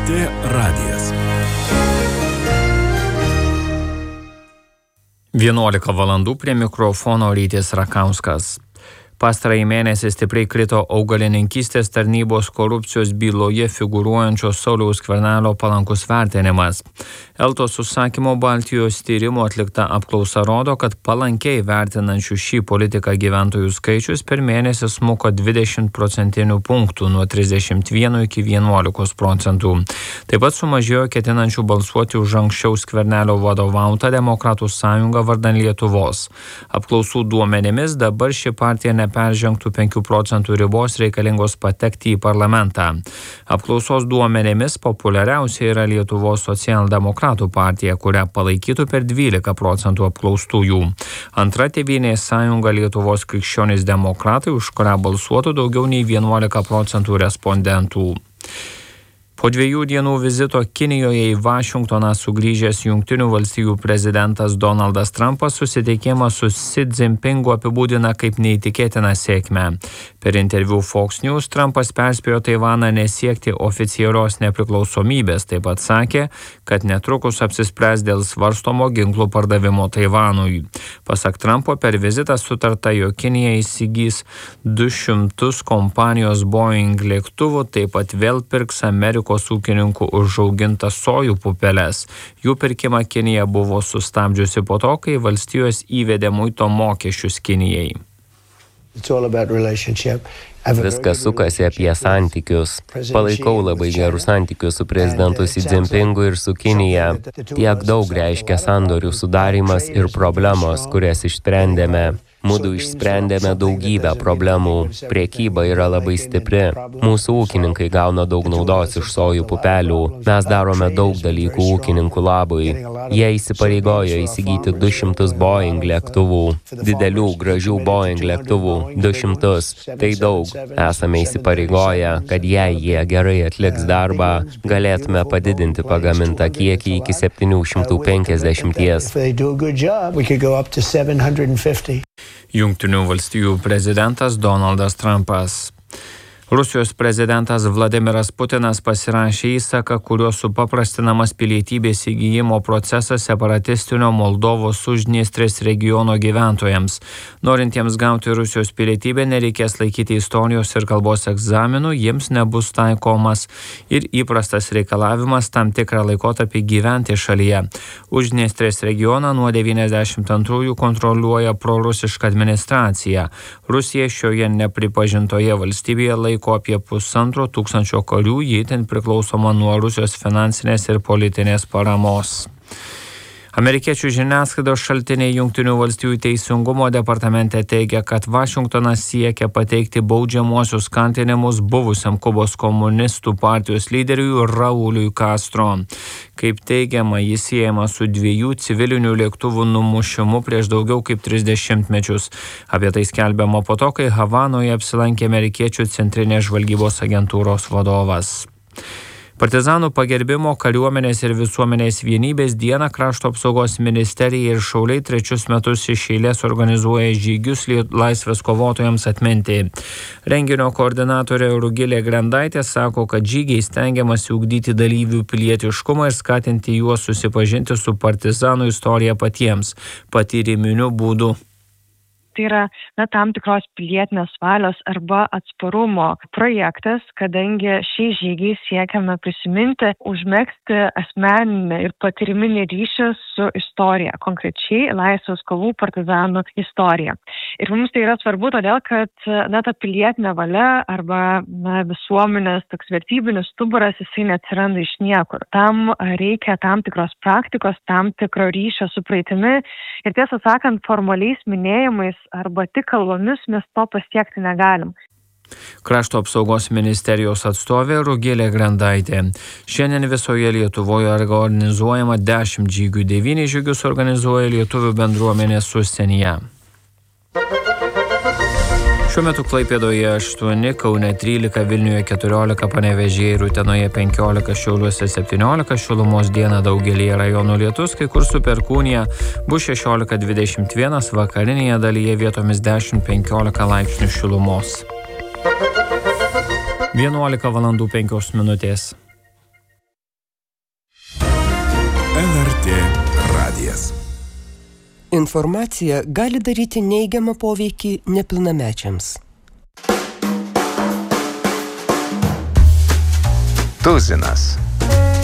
LRT radijas. 11 valandų prie mikrofono Rytis Rakauskas. Pastarąjį mėnesį stipriai krito augalininkystės tarnybos korupcijos byloje figūruojančios Sauliaus Skvernelio palankus vertinimas. Eltos užsakymo Baltijos tyrimų atlikta apklausa rodo, kad palankiai vertinančių šį politiką gyventojų skaičius per mėnesį smuko 20 procentinių punktų nuo 31 iki 11 procentų. Taip pat sumažėjo ketinančių balsuoti už anksčiau Skvernelio vadovautą Demokratų sąjungą vardan Lietuvos. Apklausų duomenimis dabar ši partija neperžengtų 5 procentų ribos reikalingos patekti į parlamentą. Apklausos duomenimis populiariausia yra Lietuvos socialdemokratų partija, kurią palaikytų per 12 procentų apklaustųjų. Antra Tėvynės sąjunga Lietuvos krikščionys demokratai, už kurią balsuotų daugiau nei 11 procentų respondentų. Po 2 dienų vizito Kinijoje į Vašingtoną sugrįžęs Jungtinių valstijų prezidentas Donaldas Trumpas susitikimą su Xi Jinpingu apibūdina kaip neįtikėtiną sėkmę. Per interviu Fox News Trumpas perspėjo Taivaną nesiekti oficialios nepriklausomybės, taip pat sakė, kad netrukus apsispręs dėl svarstomo ginklų pardavimo Taivanui. Pasak Trumpo, per vizitą sutarta, jog Kinija įsigys 200 kompanijos Boeing lėktuvų, taip pat vėl pirks Amerikos ūkininkų užaugintas sojų pupeles. Jų pirkimą Kinija buvo sustabdžiusi po to, kai valstijos įvedė muito mokesčius Kinijai. Viskas sukasi apie santykius. Palaikau labai gerus santykius su prezidentu Xi Jinpingu ir su Kinija. Tiek daug reiškia sandorių sudarimas ir problemos, kurias išsprendėme. Mudu išsprendėme daugybę problemų. Prekyba yra labai stipri. Mūsų ūkininkai gauna daug naudos iš sojų pupelių. Mes darome daug dalykų ūkininkų labui. Jie įsipareigojo įsigyti 200 Boeing lėktuvų. Didelių, gražių Boeing lėktuvų. 200. Tai daug. Esame įsipareigoję, kad jei jie gerai atliks darbą, galėtume padidinti pagamintą kiekį iki 750. Jungtinių valstijų prezidentas Donaldas Trumpas. Rusijos prezidentas Vladimiras Putinas pasirašė įsaką, kuriuo supaprastinamas pilietybės įgyjimo procesas separatistinio Moldovos Uždniestrės regiono gyventojams. Norintiems gauti Rusijos pilietybę nereikės laikyti istorijos ir kalbos egzaminų, jiems nebus taikomas ir įprastas reikalavimas tam tikrą laikotarpį gyventi šalyje. Uždniestrės regioną nuo 92 kontroliuoja prorusiška administracija. Rusija šioje nepripažintoje valstybėje laiko apie 1,5 karių, ji itin priklausoma nuo Rusijos finansinės ir politinės paramos. Amerikiečių žiniasklaidos šaltiniai Jungtinių valstijų teisingumo departamente teigia, kad Vašingtonas siekia pateikti baudžiamuosius kaltinimus buvusiam Kubos komunistų partijos lyderiui Rauliui Castro. Kaip teigiama, jis siejama su 2 civilinių lėktuvų numušimu prieš daugiau kaip 30 mečius. Apie tai skelbiama po to, kai Havanoje apsilankė amerikiečių centrinės žvalgybos agentūros vadovas. Partizanų pagerbimo, kariuomenės ir visuomenės vienybės dieną Krašto apsaugos ministerija ir šauliai 3 metus iš eilės organizuoja žygius laisvės kovotojams atminti. Renginio koordinatorė Rugilė Grendaitė sako, kad žygiai stengiamasi ugdyti dalyvių pilietiškumą ir skatinti juos susipažinti su partizanų istorija patiems, patyriminiu būdu. Tai yra tam tikros pilietinės valios arba atsparumo projektas, kadangi šiais žygiais siekiame prisiminti, užmegzti asmeninį ir patyriminį ryšį su istorija, konkrečiai laisvės kovų partizanų istorija. Ir mums tai yra svarbu todėl, kad ta pilietinė valia arba visuomenės toks vertybinis stuburas, jisai neatsiranda iš niekur. Tam reikia tam tikros praktikos, tam tikro ryšio su praeitimi ir tiesą sakant, formaliais minėjimais arba tik kalbomis mes to pasiekti negalim. Krašto apsaugos ministerijos atstovė Rugilė Grendaitė. Šiandien visoje Lietuvoje organizuojama 10 žygių, 9 žygius organizuoja lietuvių bendruomenės užsienyje. Šiuo metu Klaipėdoje 8, Kaune 13, Vilniuje 14, Panevėžyje ir Utenoje 15, Šiauliuose 17, šilumos dieną daugelyje rajonų lietus, kai kur su perkūnija bus 16-21, vakarinėje dalyje vietomis 10-15 laipsnių šilumos. 11 valandų 5 minutės. LRT radijas. Informacija gali daryti neigiamą poveikį nepilnamečiams. Tuzinas.